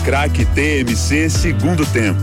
Craque TMC, segundo tempo.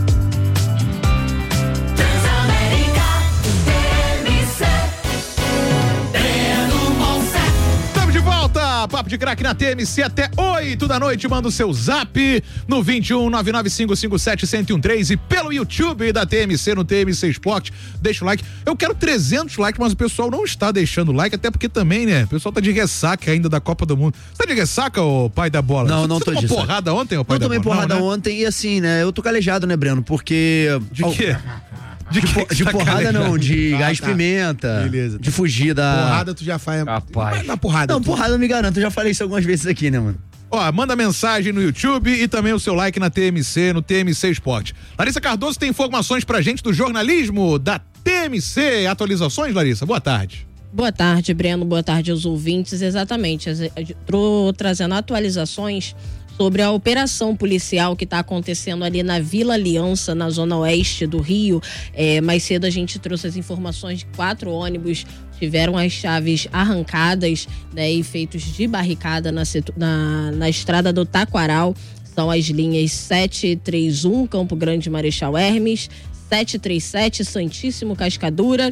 Papo de Craque na TMC até 8 da noite. Manda o seu zap no 21-99557-1013 e pelo YouTube da TMC no TMC Esporte. Deixa o like. Eu quero 300 likes, mas o pessoal não está deixando like, até porque também, né? O pessoal tá de ressaca ainda da Copa do Mundo. Você tá de ressaca, ô pai da bola? Não, não tô de ressaca. Você tomou porrada ontem, ô pai da bola? Não tomei porrada ontem e assim, né? Eu tô calejado, né, Breno? Porque... De quê? De porrada não, de gás tá. pimenta. Beleza. De fugir da... Porrada tu já faz. Rapaz. Na porrada. Não, porrada eu me garanto, eu já falei isso algumas vezes aqui, né, mano? Ó, manda mensagem no YouTube e também o seu like na TMC, no TMC Esporte. Larissa Cardoso tem informações pra gente do jornalismo da TMC. Atualizações, Larissa? Boa tarde. Boa tarde, Breno. Boa tarde aos ouvintes. Exatamente. Tô trazendo atualizações sobre a operação policial que está acontecendo ali na Vila Aliança, na zona oeste do Rio. Mais cedo a gente trouxe as informações de 4 ônibus tiveram as chaves arrancadas, né, e feitos de barricada na estrada do Taquaral. São as linhas 731 Campo Grande Marechal Hermes, 737 Santíssimo Cascadura,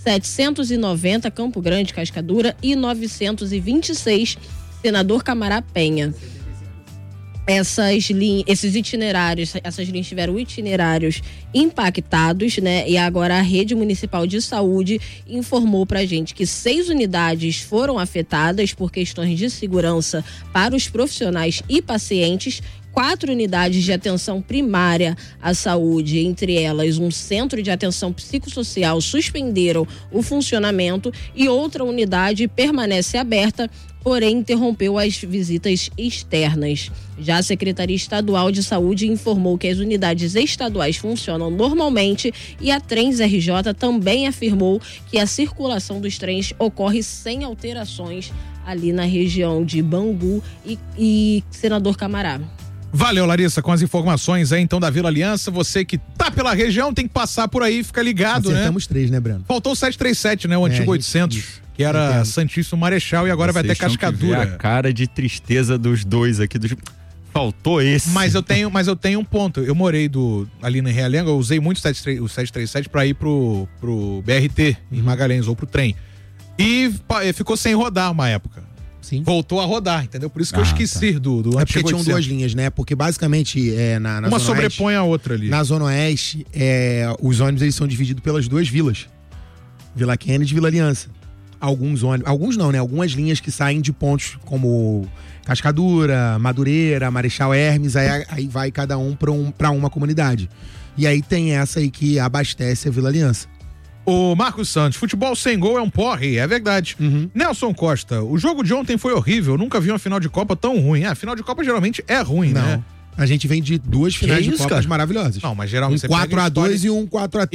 790 Campo Grande Cascadura e 926 Senador Camará Penha. Essas linhas tiveram itinerários impactados, né? E agora a Rede Municipal de Saúde informou pra gente que 6 unidades foram afetadas por questões de segurança para os profissionais e pacientes. 4 unidades de atenção primária à saúde, entre elas um centro de atenção psicossocial, suspenderam o funcionamento e outra unidade permanece aberta, porém interrompeu as visitas externas. Já a Secretaria Estadual de Saúde informou que as unidades estaduais funcionam normalmente e a Trens RJ também afirmou que a circulação dos trens ocorre sem alterações ali na região de Bangu e Senador Camará. Valeu, Larissa, com as informações aí então da Vila Aliança. Você que tá pela região tem que passar por aí, fica ligado, Acertamos 3, né, Breno? Faltou o 737, né? O antigo 800, que era Santíssimo Marechal, e agora vai ter Cascadura. A cara de tristeza dos dois aqui, faltou esse. Mas eu tenho um ponto. Eu morei ali na Realenga, eu usei muito o 737 pra ir pro BRT em Magalhães ou pro trem. E ficou sem rodar uma época. Sim. Voltou a rodar, entendeu? Por isso que eu esqueci do antigo 800. Porque tinham 2 linhas, né? Porque basicamente na uma zona sobrepõe oeste, a outra ali. Na Zona Oeste, os ônibus eles são divididos pelas 2 vilas. Vila Kennedy e Vila Aliança. Alguns não, né? Algumas linhas que saem de pontos como Cascadura, Madureira, Marechal Hermes, aí vai cada um pra uma comunidade. E aí tem essa aí que abastece a Vila Aliança. O Marcos Santos, futebol sem gol é um porre, é verdade. Nelson Costa, o jogo de ontem foi horrível, nunca vi uma final de Copa tão ruim. A final de Copa geralmente é ruim, não, né? A gente vem de 2 finais de Copas maravilhosas. Não, mas geralmente um 4-2 e um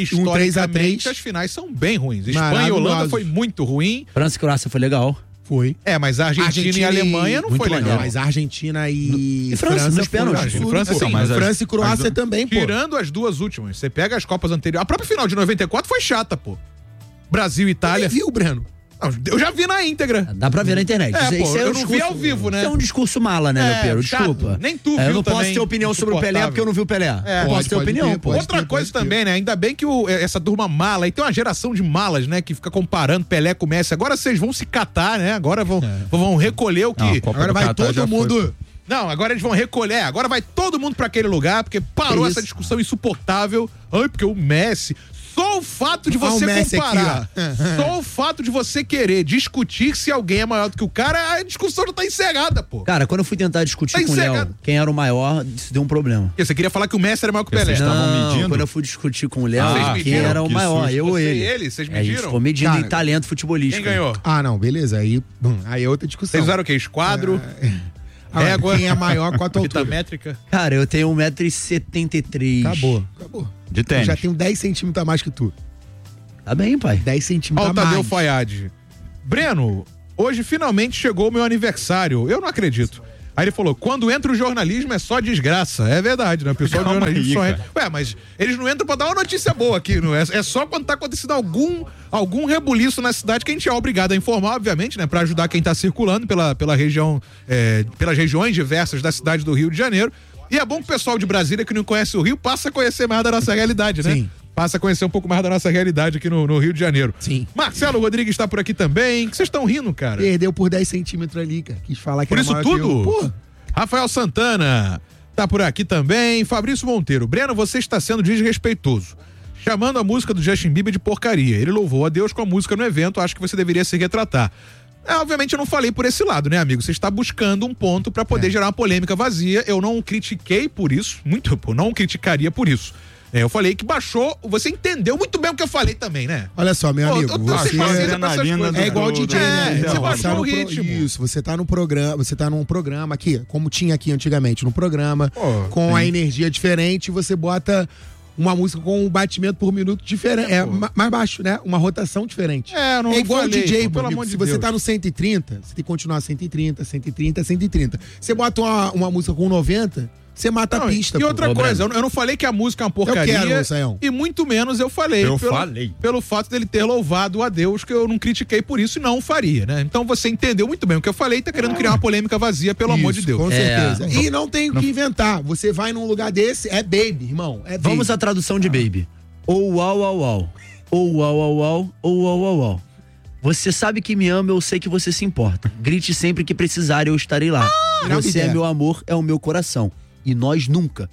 3-3. As finais são bem ruins. Espanha e Holanda foi muito ruim. França e Croácia foi legal. Foi. Mas a Argentina e a Alemanha não foi legal. Mas a Argentina e França nos pênaltis. França e Croácia também, pô. Tirando as 2 últimas. Você pega as Copas anteriores. A própria final de 94 foi chata, pô. Brasil e Itália. Você viu, Breno? Não, eu já vi na íntegra. Dá pra ver na internet. Eu não vi ao vivo, né? Isso é um discurso mala, né, meu Pedro? Desculpa. Nem tu viu eu não também, posso ter opinião sobre o Pelé porque eu não vi o Pelé. Posso ter opinião, pô. Outra coisa também, né? Ainda bem que essa turma mala, aí tem uma geração de malas, né? Que fica comparando Pelé com Messi. Agora vocês vão se catar, né? Agora vão recolher o que... Agora vai todo mundo... Não, agora eles vão recolher. Agora vai todo mundo pra aquele lugar, porque parou essa discussão insuportável. Ai, porque o Messi... Só o fato de você comparar, só o fato de você querer discutir se alguém é maior do que o cara, a discussão já tá encerrada, pô. Cara, quando eu fui tentar discutir com o Léo quem era o maior, isso deu um problema. Você queria falar que o Messi era maior que o Pelé? Vocês estavam medindo? Quando eu fui discutir com o Léo, quem era o maior, eu ou ele. Vocês mediram? A gente ficou medindo em talento futebolístico. Quem ganhou? Não, beleza, aí é outra discussão. Vocês usaram o quê? Esquadro? Quem é maior, quanto altura? Métrica? Cara, eu tenho 1,73 m. Acabou. De tênis. Eu já tenho 10 centímetros a mais que tu. Tá bem, pai. 10 centímetros a mais. Olha o Tadeu Fayad. Breno, hoje finalmente chegou o meu aniversário. Eu não acredito. Aí ele falou, quando entra o jornalismo é só desgraça. É verdade, né? O pessoal do jornalismo só mas eles não entram pra dar uma notícia boa aqui, não é? É só quando tá acontecendo algum rebuliço na cidade que a gente é obrigado a informar, obviamente, né? Pra ajudar quem tá circulando pela região, pelas regiões diversas da cidade do Rio de Janeiro. E é bom que o pessoal de Brasília que não conhece o Rio passa a conhecer mais da nossa realidade, né? Sim. Passa a conhecer um pouco mais da nossa realidade aqui no Rio de Janeiro. Sim. Marcelo Rodrigues está por aqui também. O que vocês estão rindo, cara? Perdeu por 10 centímetros ali, cara. Quis falar que Por era isso maior que tudo? eu. Pô, Rafael Santana tá por aqui também. Fabrício Monteiro. Breno, você está sendo desrespeitoso, chamando a música do Justin Bieber de porcaria. Ele louvou a Deus com a música no evento. Acho que você deveria se retratar. Obviamente eu não falei por esse lado, né, amigo? Você está buscando um ponto para poder gerar uma polêmica vazia. Eu não critiquei por isso, não criticaria por isso. Eu falei que baixou, você entendeu muito bem o que eu falei também, né? olha só, meu amigo, é igual o DJ, né? Você baixou o ritmo. Isso, você tá num programa aqui, como tinha aqui antigamente, num programa, com a energia diferente, você bota uma música com um batimento por minuto diferente, mais baixo, né? Uma rotação diferente. Não é igual falei, o DJ, pelo amor de se Deus. você tá no 130, você tem que continuar 130, 130, 130. Você bota uma música com 90, você mata a pista. E outra coisa, eu não falei que a música é uma porcaria. Eu quero, Saião. E muito menos eu falei. Pelo fato dele ter louvado a Deus, que eu não critiquei por isso e não faria, né? Então você entendeu muito bem o que eu falei e tá querendo criar uma polêmica vazia, pelo amor de Deus. Com certeza. E não tem o que inventar. Você vai num lugar desse, é baby, irmão. É baby. Vamos à tradução de baby. Ou uau, uau, uau. Ou uau, uau, uau. Ou uau, uau, uau. Você sabe que me ama, eu sei que você se importa. Grite sempre que precisar, eu estarei lá. Você é meu amor, é o meu coração. E nós nunca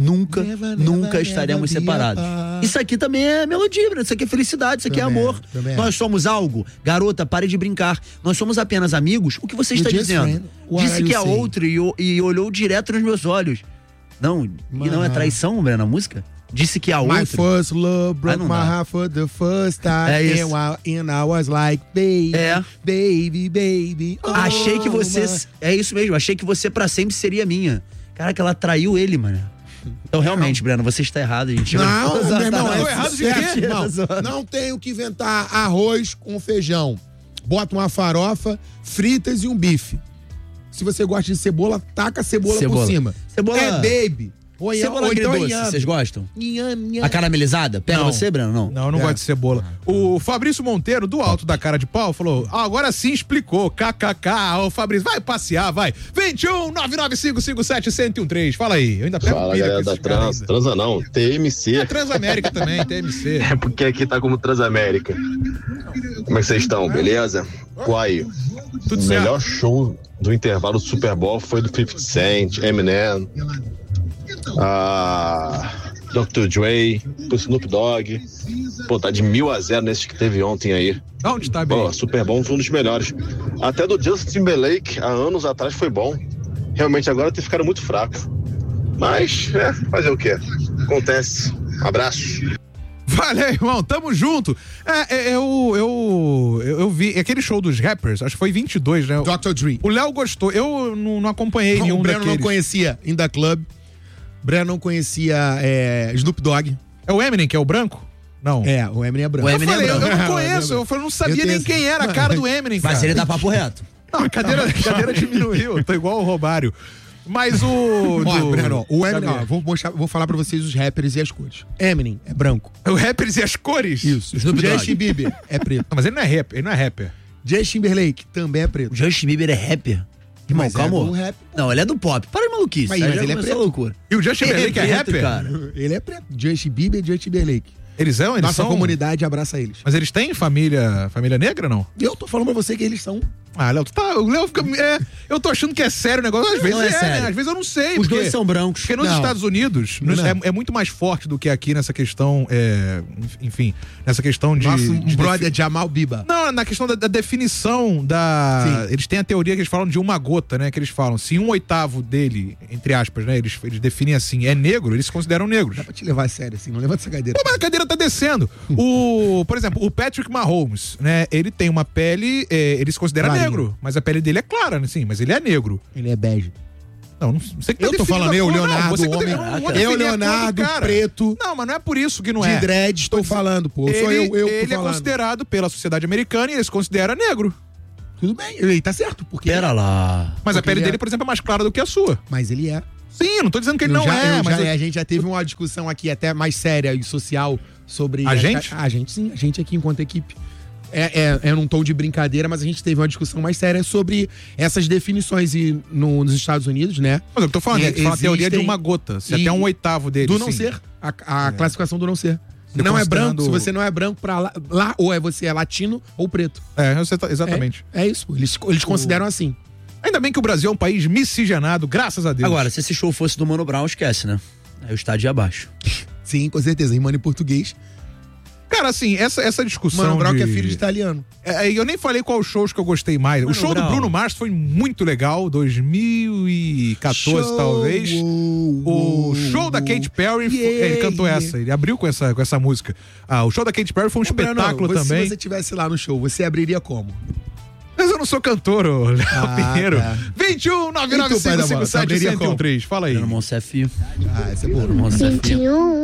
estaremos separados. Isso aqui também é melodia, isso aqui é felicidade, isso aqui é amor. Nós somos algo. Garota, pare de brincar. Nós somos apenas amigos. O que você está dizendo? Disse que é outro e olhou direto nos meus olhos. Não, e não é traição, Breno, a música? Disse que a outra. My first love broke my heart for the first time. É isso. And I was like, baby, baby. Oh, achei que você... É isso mesmo, achei que você pra sempre seria minha. Caraca, ela traiu ele, mano. Então, realmente, Breno, você está errado, gente. Não, meu irmão, é errado de quê? Não tenho que inventar arroz com feijão. Bota uma farofa, fritas e um bife. Se você gosta de cebola, taca a cebola por cima. Cebola... É baby. Cebola agridoce, vocês gostam? A caramelizada? Pega você, Breno? Não, eu não gosto de cebola. O Fabrício Monteiro, do alto da cara de pau, falou, agora sim explicou, kkk, o Fabrício, vai passear, vai. 21 99557 1013, fala aí. Eu ainda pego Fala, galera da Transa não, TMC. É Transamérica também, TMC. É porque aqui tá como Transamérica. Como é que vocês estão, beleza? Quai, Tudo o certo. melhor show do intervalo do Super Bowl foi do 50 Cent, Eminem, Dr. Dre, do Snoop Dogg. Pô, tá de 1000-0 nesse que teve ontem aí. Onde tá bem? Pô, Super Bowl foi um dos melhores. Até do Justin Timberlake, há anos atrás, foi bom. Realmente agora tem ficado muito fraco. Mas, fazer o quê? Acontece. Abraço. Valeu, irmão, tamo junto. Eu vi aquele show dos rappers, acho que foi 22, né? Dr. Dre. O Léo gostou, eu não acompanhei nenhum O Breno daqueles. não conhecia In The Club. Breno não conhecia Snoop Dogg. É o Eminem, que é o branco? Não. O Eminem é branco. Eu não conheço, eu não sabia nem quem era a cara do Eminem, cara. Mas ele dá papo reto. Não, a cadeira diminuiu, eu tô igual o Romário. Mas o... Breno, o Eminem, vou falar pra vocês os rappers e as cores. Eminem é branco. O rappers e as cores? Isso. Justin Bieber é preto. Não, mas ele não é rapper. Justin Timberlake também é preto. Justin Bieber é rapper? Irmão, calma. Rap. Não, ele é do pop. Para de maluquice. Mas ele é preto. Loucura. E o Justin Timberlake é rapper? Cara. Ele é preto. Justin Bieber e Justin Timberlake. Eles Nossa são... comunidade abraça eles. Mas eles têm família negra, não? Eu tô falando pra você que eles são. Léo, o Léo fica... eu tô achando que é sério o negócio. Às vezes sério. né? Às vezes eu não sei. Os dois são brancos. Porque nos Estados Unidos é muito mais forte do que aqui nessa questão, enfim, nessa questão de... Nosso brother Jamal Biba. Não, na questão da definição da... Sim. Eles têm a teoria que eles falam de uma gota, né? Que eles falam, se 1/8 dele, entre aspas, né? Eles definem assim, é negro, eles se consideram negros. Dá pra te levar a sério assim, não levanta essa cadeira. Pô, mas a cadeira tá descendo. Por exemplo, o Patrick Mahomes, né? Ele tem uma pele, ele se considera negro, mas a pele dele é clara, né? Sim, mas ele é negro. Ele é bege. Não sei que tá eu tô falando, Leonardo, Leonardo, preto. Não, mas não é por isso que não de dread, estou falando, pô. Ele é considerado pela sociedade americana e ele se considera negro. Tudo bem, ele tá certo. Porque Pera lá. Mas a pele dele, por exemplo, é mais clara do que a sua. Mas ele é. Sim, não tô dizendo que ele não é. Mas a gente já teve uma discussão aqui até mais séria e social sobre... A gente? A gente sim, a gente aqui enquanto equipe. é num tom de brincadeira, mas a gente teve uma discussão mais séria sobre essas definições nos Estados Unidos, né? Mas eu tô falando, a teoria de uma gota, se até um oitavo dele. Do não ser, a classificação do não ser. Não é branco, se você não é branco pra lá ou você é latino ou preto. Exatamente. É isso, eles consideram assim. Ainda bem que o Brasil é um país miscigenado, graças a Deus. Agora, se esse show fosse do Mano Brown, esquece, né? Aí o estádio ia abaixo. Sim, com certeza, rimando em português. Cara, assim, essa discussão. Mano Brown que é filho de italiano. Eu nem falei qual shows que eu gostei mais. Mano, o show do Bruno Mars foi muito legal, 2014 talvez. O show da Katy Perry, ele cantou essa, ele abriu com essa música. O show da Katy Perry foi um espetáculo também. Se você estivesse lá no show, você abriria como? Mas eu não sou cantor, Léo Pinheiro. Tá. 21 995 57 1013. Fala aí. Bruno Monsef. Esse é bom. 21